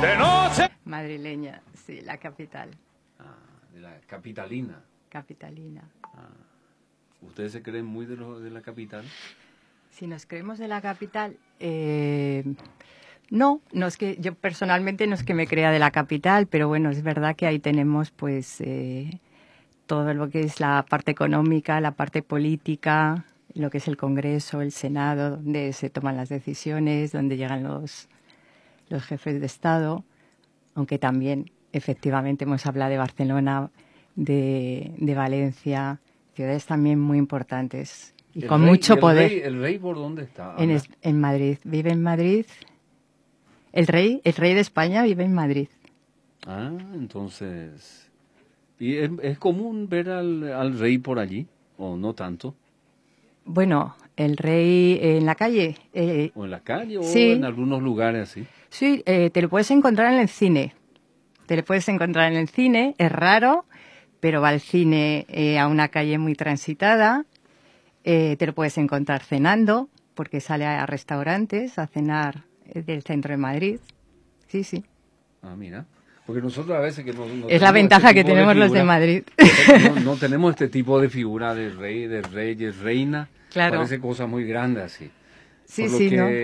de noche. Madrileña, sí, la capital. Ah, de la capitalina. Capitalina. Ah. ¿Ustedes se creen muy de la capital? Si nos creemos de la capital, no es que yo personalmente no es que me crea de la capital, pero bueno, es verdad que ahí tenemos pues todo lo que es la parte económica, la parte política, lo que es el Congreso, el Senado, donde se toman las decisiones, donde llegan los jefes de Estado, aunque también efectivamente hemos hablado de Barcelona, de Valencia, ciudades también muy importantes y con mucho poder. ¿El rey por dónde está? En Madrid, vive en Madrid. El rey de España vive en Madrid. Ah, entonces... ¿Y es común ver al rey por allí? ¿O no tanto? Bueno, el rey en la calle. ¿O en la calle sí, o en algunos lugares así? Sí, te lo puedes encontrar en el cine. Es raro, pero va al cine a una calle muy transitada. Te lo puedes encontrar cenando, porque sale a restaurantes a cenar del centro de Madrid. Sí, sí. Ah, mira. Porque nosotros a veces que no es la ventaja que tenemos los de Madrid. No tenemos este tipo de figura de rey, de reyes, reina. Claro. Parece cosa muy grande así. Sí, sí, ¿no?